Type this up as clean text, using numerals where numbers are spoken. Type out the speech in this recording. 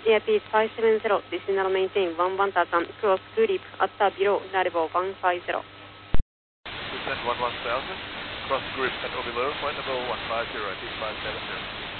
Airpeace 570, descend and maintain 11 Takan, cross grip at below, level 150. Descend 11,000, cross grip at below, flight level 150, repeat 570.